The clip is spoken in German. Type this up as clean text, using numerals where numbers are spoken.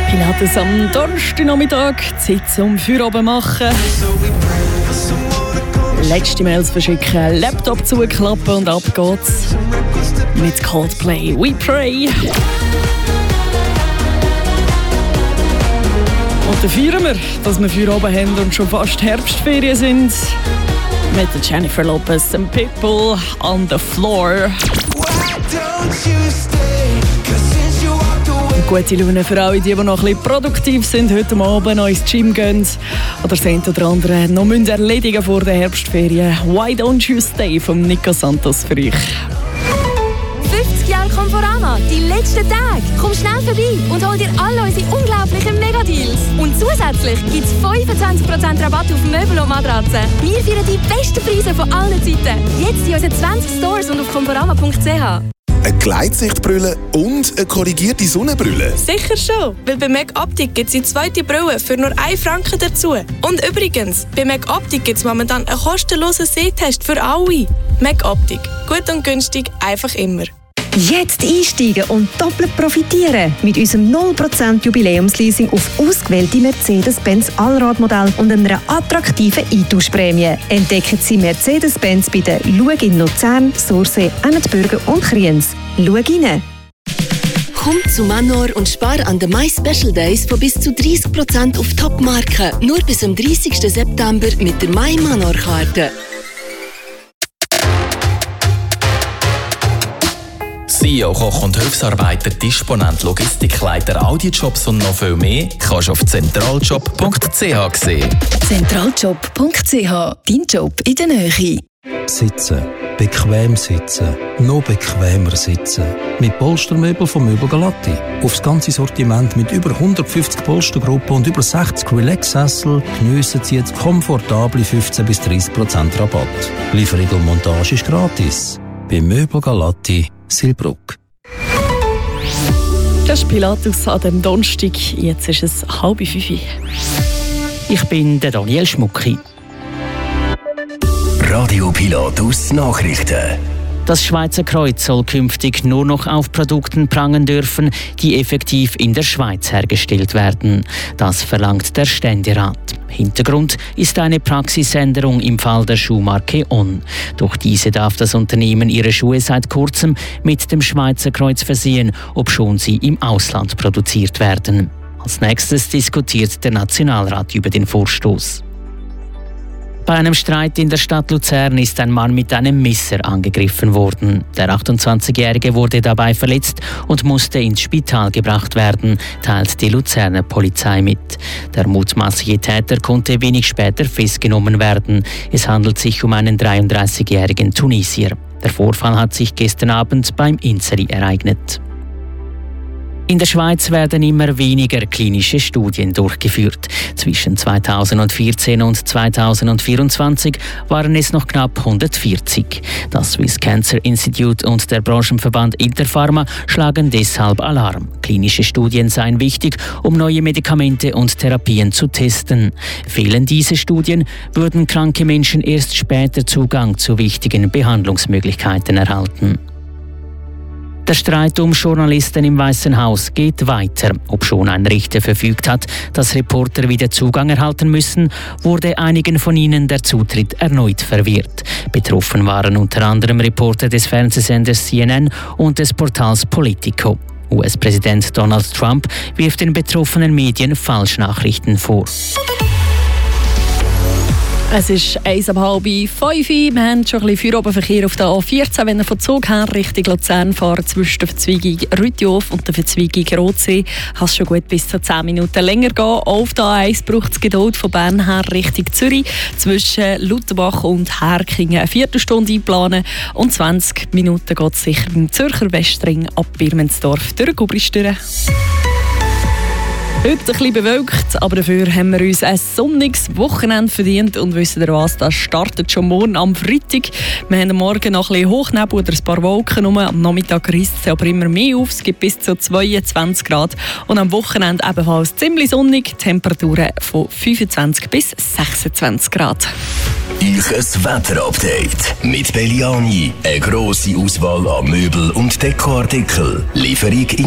Pilates am Donnerstagnachmittag, Zeit zum Feierabend machen. Letzte Mails verschicken, Laptop zuklappen und ab geht's. Mit Coldplay We Pray. Und dann feiern wir, dass wir Feierabend haben und schon fast Herbstferien sind. Mit Jennifer Lopez und Pitbull on the Floor. Gute Laune für alle, die noch ein bisschen produktiv sind, heute Abend noch ins Gym gehen oder das eine oder andere noch erledigen vor der Herbstferien. Why don't you stay von Nico Santos für euch. 50 Jahre Conforama, die letzten Tage. Komm schnell vorbei und hol dir alle unsere unglaublichen Megadeals. Und zusätzlich gibt es 25% Rabatt auf Möbel und Matratzen. Wir feiern die besten Preise von allen Seiten. Jetzt in unseren 20 Stores und auf conforama.ch. Eine Gleitsichtbrille und eine korrigierte Sonnenbrille? Sicher schon, weil bei Meg Optik gibt es die zweite Brille für nur 1 Franken dazu. Und übrigens, bei Meg Optik gibt es momentan einen kostenlosen Sehtest für alle. Meg Optik. Gut und günstig, einfach immer. Jetzt einsteigen und doppelt profitieren mit unserem 0% Jubiläumsleasing auf ausgewählte Mercedes-Benz Allradmodelle und einer attraktiven Eintauschprämie. Entdecken Sie Mercedes-Benz bei der Schau in Luzern, Sursee, Ennetbürger und Kriens. Schau rein! Komm zu Manor und spar an den My Special Days von bis zu 30% auf Top-Marken. Nur bis am 30. September mit der My Manor-Karte. CEO, Koch und Hilfsarbeiter, Disponent, Logistikleiter, Audiojobs und noch viel mehr kannst du auf zentraljob.ch sehen. Zentraljob.ch, dein Job in der Nähe. Sitzen. Bequem sitzen. Noch bequemer sitzen. Mit Polstermöbel von Möbel Galatti. Aufs ganze Sortiment mit über 150 Polstergruppen und über 60 Relax-Sessel geniessen Sie jetzt komfortable 15-30% Rabatt. Lieferung und Montage ist gratis. Bei Möbel Galatti Silbruck. Das ist Pilatus an dem Donnerstag. Jetzt ist es 4:30. Ich bin der Daniel Schmucki. Radio Pilatus Nachrichten. Das Schweizer Kreuz soll künftig nur noch auf Produkten prangen dürfen, die effektiv in der Schweiz hergestellt werden. Das verlangt der Ständerat. Hintergrund ist eine Praxisänderung im Fall der Schuhmarke On. Durch diese darf das Unternehmen ihre Schuhe seit kurzem mit dem Schweizer Kreuz versehen, obschon sie im Ausland produziert werden. Als nächstes diskutiert der Nationalrat über den Vorstoß. Bei einem Streit in der Stadt Luzern ist ein Mann mit einem Messer angegriffen worden. Der 28-Jährige wurde dabei verletzt und musste ins Spital gebracht werden, teilt die Luzerner Polizei mit. Der mutmaßliche Täter konnte wenig später festgenommen werden. Es handelt sich um einen 33-jährigen Tunesier. Der Vorfall hat sich gestern Abend beim Inseri ereignet. In der Schweiz werden immer weniger klinische Studien durchgeführt. Zwischen 2014 und 2024 waren es noch knapp 140. Das Swiss Cancer Institute und der Branchenverband Interpharma schlagen deshalb Alarm. Klinische Studien seien wichtig, um neue Medikamente und Therapien zu testen. Fehlen diese Studien, würden kranke Menschen erst später Zugang zu wichtigen Behandlungsmöglichkeiten erhalten. Der Streit um Journalisten im Weißen Haus geht weiter. Obschon ein Richter verfügt hat, dass Reporter wieder Zugang erhalten müssen, wurde einigen von ihnen der Zutritt erneut verwehrt. Betroffen waren unter anderem Reporter des Fernsehsenders CNN und des Portals Politico. US-Präsident Donald Trump wirft den betroffenen Medien Falschnachrichten vor. Es ist 4:30. Wir haben schon ein bisschen Feierabendverkehr auf der A14, wenn ihr von Zug her Richtung Luzern fahrt, zwischen der Verzweigung Rüttihof und der Verzweigung Rotsee. Kann es schon gut bis zu 10 Minuten länger gehen. Auf der A1 braucht es Geduld von Bern her Richtung Zürich. Zwischen Lutherbach und Herkingen eine Viertelstunde einplanen. Und 20 Minuten geht es sicher im Zürcher Westring ab Birmensdorf durch Gubristüren. Heute ein bisschen bewölkt, aber dafür haben wir uns ein sonniges Wochenende verdient und wissen ihr was, das startet schon morgen am Freitag. Wir haben am Morgen noch ein bisschen Hochnebel oder ein paar Wolken rum. Am Nachmittag risst es aber immer mehr auf, es gibt bis zu 22 Grad und am Wochenende ebenfalls ziemlich sonnig, Temperaturen von 25 bis 26 Grad. Ich ein Wetterupdate mit Belliani. Eine grosse Auswahl an Möbel- und Dekoartikeln. Lieferung in